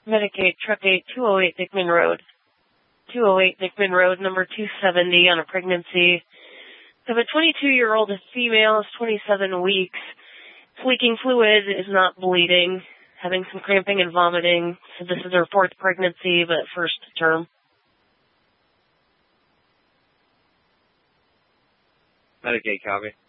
Medicaid, truck 8, 208 Dickman Road. 208 Dickman Road, number 270 on a pregnancy. I have a 22-year-old female, is 27 weeks. It's leaking fluid, is not bleeding, having some cramping and vomiting. So this is her 4th pregnancy, but 1st term. Medicaid, copy.